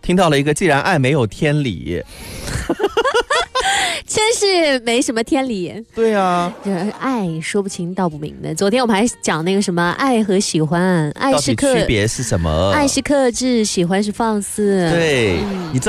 听到了一个既然爱没有天理。 真是没什么天理。 对啊， 这爱说不清道不明的。昨天我们还讲那个什么爱和喜欢，爱到是底区别是什么？ 爱是克制，喜欢是放肆。 对，你知道